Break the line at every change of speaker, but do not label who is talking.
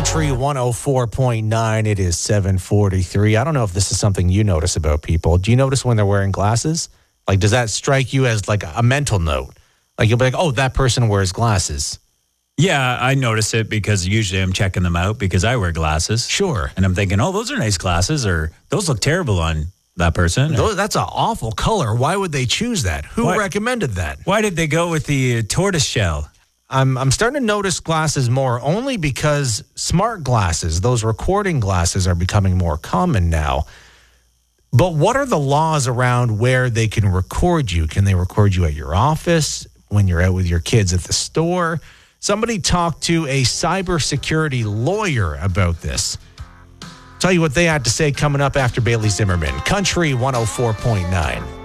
Country 104.9. It is 7:43. I don't know if this is something you notice about people. Do you notice when they're wearing glasses? Like, does that strike you as like a mental note? Like, you'll be like, oh, that person wears glasses.
Yeah, I notice it because usually I'm checking them out because I wear glasses.
Sure.
And I'm thinking, oh, those are nice glasses, or those look terrible on that person.
That's an awful color. Why would they choose that? Who recommended that?
Why did they go with the tortoise shell?
I'm starting to notice glasses more only because smart glasses, those recording glasses, are becoming more common now. But what are the laws around where they can record you? Can they record you at your office, when you're out with your kids at the store? Somebody talked to a cybersecurity lawyer about this. Tell you what they had to say coming up after Bailey Zimmerman. Country 104.9.